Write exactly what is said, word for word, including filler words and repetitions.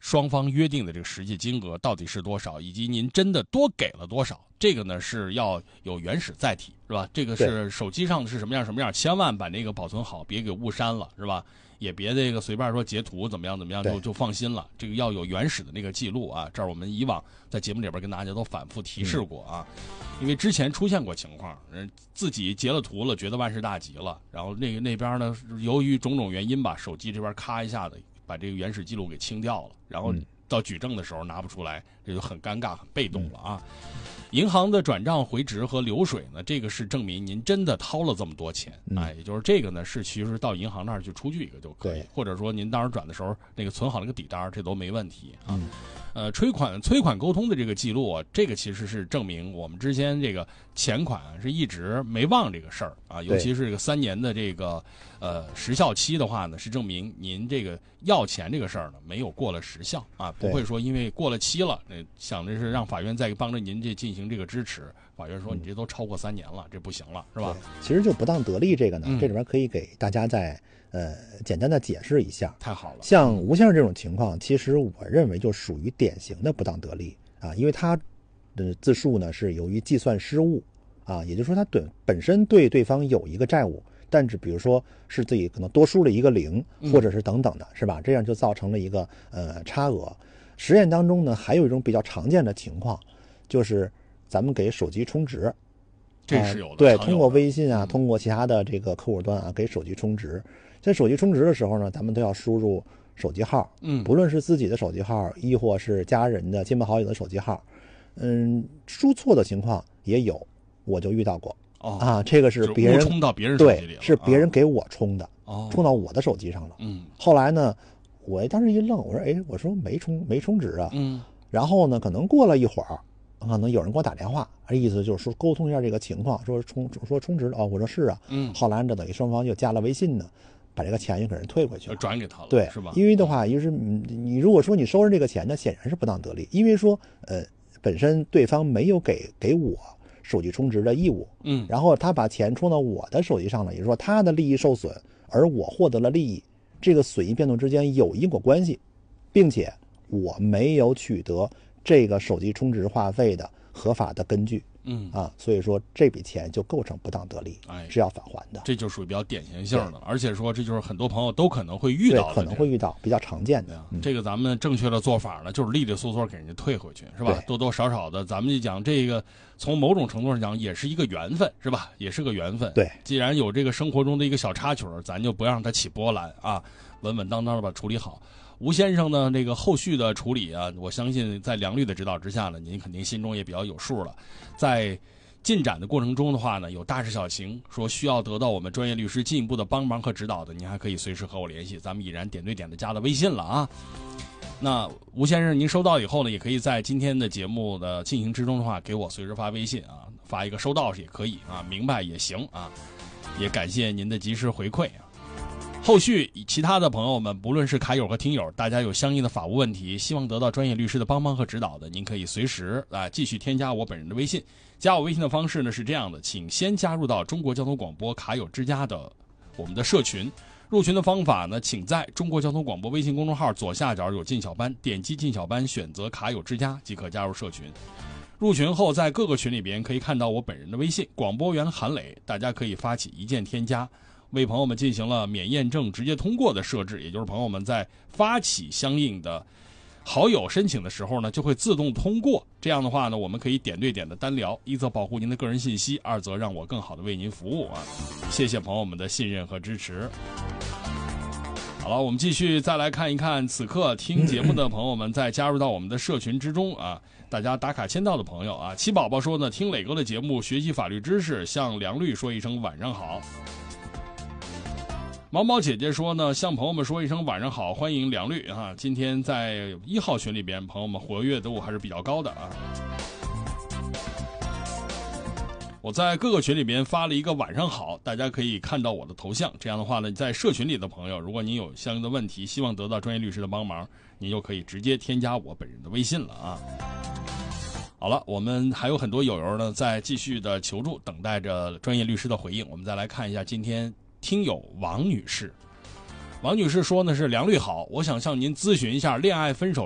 双方约定的这个实际金额到底是多少，以及您真的多给了多少，这个呢是要有原始载体，是吧？这个是手机上是什么样什么样，千万把那个保存好，别给误删了，是吧？也别这个随便说截图怎么样怎么样就就放心了，这个要有原始的那个记录啊。这儿我们以往在节目里边跟大家都反复提示过啊，因为之前出现过情况，人自己截了图了，觉得万事大吉了，然后那个那边呢，由于种种原因吧，手机这边咔一下子把这个原始记录给清掉了，然后到举证的时候拿不出来，这就很尴尬很被动了啊。银行的转账回执和流水呢，这个是证明您真的掏了这么多钱，哎，也就是这个呢是其实到银行那儿去出具一个就可以，或者说您当时转的时候那个存好那个底单，这都没问题啊。嗯呃，催款催款沟通的这个记录啊，这个其实是证明我们之间这个钱款是一直没忘这个事儿啊，尤其是这个三年的这个呃时效期的话呢，是证明您这个要钱这个事儿呢没有过了时效啊，不会说因为过了期了，那想着是让法院再帮着您这进行这个支持，法院说你这都超过三年了，这不行了，是吧？ 其实就不当得利这个呢，嗯、这里边可以给大家再呃简单的解释一下。 太好了， 像吴先生这种情况，其实我认为就属于典型的不当得利啊，因为他的自述呢是由于计算失误啊，也就是说他对本身对对方有一个债务，但是比如说是自己可能多输了一个零，或者是等等的，是吧？这样就造成了一个呃差额。实验当中呢，还有一种比较常见的情况，就是咱们给手机充值。 这是有的， 呃、对，通过微信啊，通过其他的这个客户端啊，给手机充值。在手机充值的时候呢，咱们都要输入手机号，嗯，不论是自己的手机号，亦或是家人的亲朋好友的手机号，嗯，输错的情况也有，我就遇到过。哦啊，这个是别人充到别人手机里了， 对，是别人给我充的，哦，充到我的手机上了。嗯，后来呢，我当时一愣，我说，哎，我说没充没充值啊。嗯，然后呢，可能过了一会儿。可能有人给我打电话，意思就是说沟通一下这个情况，说充说充值哦，我说是啊，嗯，后来这等于双方又加了微信呢，把这个钱又给人退回去了， 转给他了， 对， 是吧？ 因为的话，就是你如果说你收人这个钱呢，显然是不当得利，因为说呃本身对方没有给给我手机充值的义务，嗯，然后他把钱充到我的手机上了，也就是说他的利益受损，而我获得了利益，这个损益变动之间有因果关系，并且我没有取得这个手机充值话费的合法的根据，嗯啊，所以说这笔钱就构成不当得利，哎，是要返还的。 这就属于比较典型性的，而且说这就是很多朋友都可能会遇到的， 可能会遇到比较常见的。 嗯、这个咱们正确的做法呢，就是利利索索给人家退回去，是吧？多多少少的，咱们就讲这个，从某种程度上讲也是一个缘分，是吧？也是个缘分。 对， 既然有这个生活中的一个小插曲，咱就不让它起波澜啊，稳稳当当的把它处理好。吴先生呢，这个后续的处理啊，我相信在梁律的指导之下呢，您肯定心中也比较有数了。在进展的过程中的话呢，有大事小情，说需要得到我们专业律师进一步的帮忙和指导的，您还可以随时和我联系，咱们已然点对点的加了微信了啊。那吴先生，您收到以后呢，也可以在今天的节目的进行之中的话，给我随时发微信啊，发一个收到也可以啊，明白也行啊。也感谢您的及时回馈啊。后续其他的朋友们，不论是卡友和听友，大家有相应的法务问题，希望得到专业律师的帮忙和指导的，您可以随时啊继续添加我本人的微信。加我微信的方式呢是这样的，请先加入到中国交通广播卡友之家的我们的社群。入群的方法呢，请在中国交通广播微信公众号左下角有进小班，点击进小班，选择卡友之家即可加入社群。入群后，在各个群里边可以看到我本人的微信广播员韩磊，大家可以发起一键添加。为朋友们进行了免验证直接通过的设置，也就是朋友们在发起相应的好友申请的时候呢，就会自动通过。这样的话呢，我们可以点对点的单聊，一则保护您的个人信息，二则让我更好的为您服务啊！谢谢朋友们的信任和支持。好了，我们继续再来看一看此刻听节目的朋友们在加入到我们的社群之中啊，大家打卡签到的朋友啊，七宝宝说呢，听磊哥的节目学习法律知识，向梁律说一声晚上好。毛毛姐姐说呢，向朋友们说一声晚上好，欢迎梁律啊！今天在一号群里边，朋友们活跃度还是比较高的啊。我在各个群里边发了一个晚上好，大家可以看到我的头像。这样的话呢，在社群里的朋友，如果您有相应的问题，希望得到专业律师的帮忙，您就可以直接添加我本人的微信了啊。好了，我们还有很多友友呢在继续的求助，等待着专业律师的回应。我们再来看一下今天听友王女士。王女士说呢是梁律好，我想向您咨询一下恋爱分手